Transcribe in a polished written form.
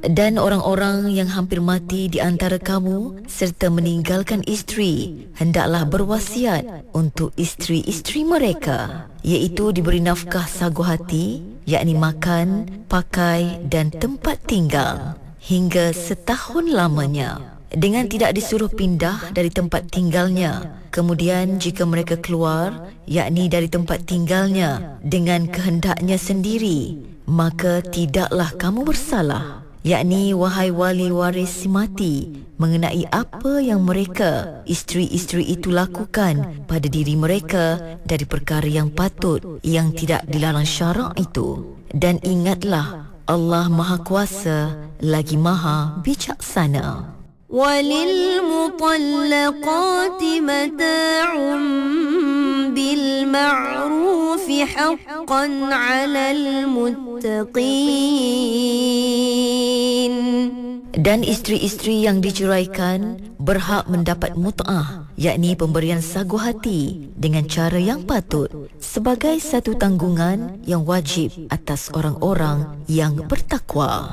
Dan orang-orang yang hampir mati di antara kamu serta meninggalkan isteri, hendaklah berwasiat untuk isteri-isteri mereka, iaitu diberi nafkah sagu hati, yakni makan, pakai dan tempat tinggal hingga setahun lamanya, dengan tidak disuruh pindah dari tempat tinggalnya. Kemudian jika mereka keluar, yakni dari tempat tinggalnya dengan kehendaknya sendiri, maka tidaklah kamu bersalah, yakni wahai wali waris si mati, mengenai apa yang mereka, isteri-isteri itu lakukan pada diri mereka dari perkara yang patut, yang tidak dilarang syarak itu. Dan ingatlah, Allah Maha Kuasa lagi Maha Bijaksana. وَلِلْمُطَلَّقَاتِ مَتَاعٌ بِالْمَعْرُوفِ حَقًّا عَلَى الْمُتَّقِينَ. Dan isteri-isteri yang diceraikan berhak mendapat mut'ah, yakni pemberian sagu hati dengan cara yang patut, sebagai satu tanggungan yang wajib atas orang-orang yang bertakwa.